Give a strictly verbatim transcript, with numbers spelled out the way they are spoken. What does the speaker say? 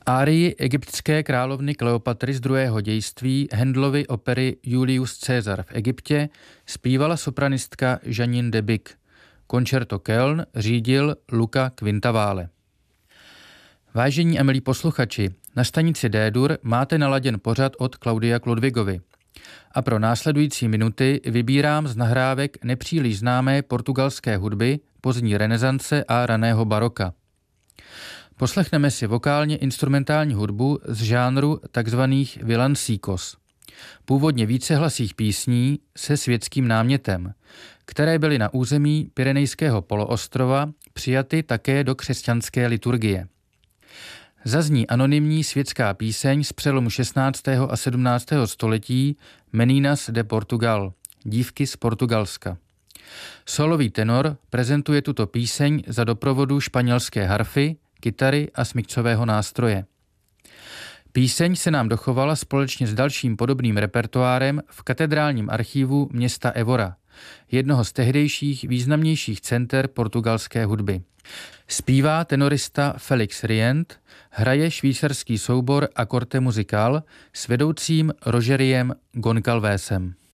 Árii egyptské královny Kleopatry z druhého dějství Handlovy opery Julius Caesar v Egyptě zpívala sopranistka Janine de Bic. Koncerto Köln řídil Luca Quintavalle. Vážení a milí posluchači, na stanici D-dur máte naladěn pořad od Klaudia Klodvigovy. A pro následující minuty vybírám z nahrávek nepříliš známé portugalské hudby pozdní renesance a raného baroka. Poslechneme si vokálně instrumentální hudbu z žánru tzv. Villancicos, původně vícehlasých písní se světským námětem, které byly na území Pyrenejského poloostrova přijaty také do křesťanské liturgie. Zazní anonymní světská píseň z přelomu šestnáctého a sedmnáctého století Meninas de Portugal, dívky z Portugalska. Solový tenor prezentuje tuto píseň za doprovodu španělské harfy, kytary a smyčcového nástroje. Píseň se nám dochovala společně s dalším podobným repertoárem v katedrálním archivu města Évora, jednoho z tehdejších významnějších center portugalské hudby. Zpívá tenorista Felix Rient, hraje švýcarský soubor A Corte Musical s vedoucím Rogeriem Goncalvesem.